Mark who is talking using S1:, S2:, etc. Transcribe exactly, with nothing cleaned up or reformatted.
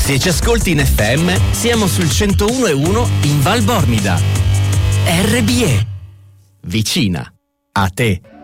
S1: Se ci ascolti in F M, siamo sul centouno e uno in Val Bormida. R B E. Vicina a te.